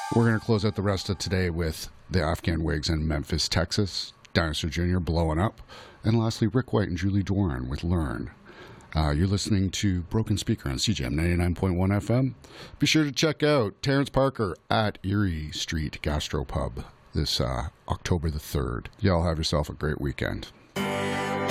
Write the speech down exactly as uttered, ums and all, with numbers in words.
We're going to close out the rest of today with the Afghan Wigs in Memphis, Texas, Dinosaur Junior Blowing Up, and lastly, Rick White and Julie Doran with Learn. Uh, you're listening to Broken Speaker on C J M ninety-nine point one F M. Be sure to check out Terrence Parker at Erie Street Gastropub this uh, October the third. Y'all have yourself a great weekend.